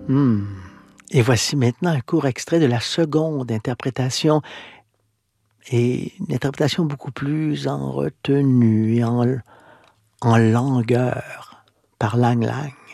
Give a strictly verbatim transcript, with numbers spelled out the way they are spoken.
Mmh. Et voici maintenant un court extrait de la seconde interprétation et une interprétation beaucoup plus en retenue et en l en langueur par Lang Lang.